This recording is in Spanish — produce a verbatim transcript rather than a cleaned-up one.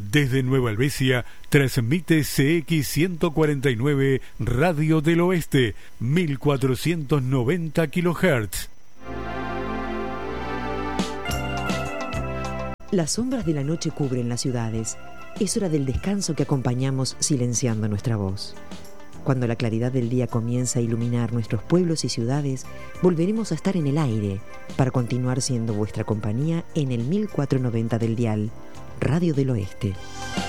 Desde Nueva Helvecia, transmite C X ciento cuarenta y nueve Radio del Oeste, mil cuatrocientos noventa kilohertz. Las sombras de la noche cubren las ciudades. Es hora del descanso que acompañamos silenciando nuestra voz. Cuando la claridad del día comienza a iluminar nuestros pueblos y ciudades, volveremos a estar en el aire para continuar siendo vuestra compañía en el mil cuatrocientos noventa del dial, Radio del Oeste.